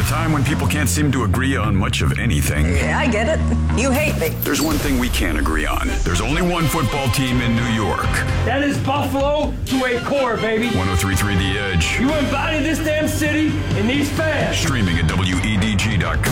time when people can't seem to agree on much of anything. Yeah, I get it. You hate me. There's one thing we can't agree on. There's only one football team in New York. That is Buffalo to a core, baby. 103.3 The Edge. You embody this damn city and these fans. Streaming at WEDG.com.